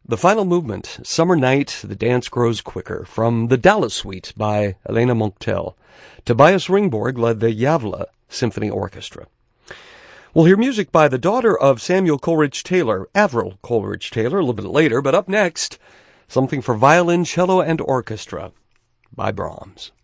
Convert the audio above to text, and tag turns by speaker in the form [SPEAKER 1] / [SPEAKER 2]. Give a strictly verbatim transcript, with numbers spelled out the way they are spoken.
[SPEAKER 1] The final movement, Summer Night, The Dance Grows Quicker, from the Dallas Suite by Elena Monctel. Tobias Ringborg led the Yavla Symphony Orchestra. We'll hear music by the daughter of Samuel Coleridge Taylor, Avril Coleridge Taylor, a little bit later, but up next, something for violin, cello, and orchestra by Brahms.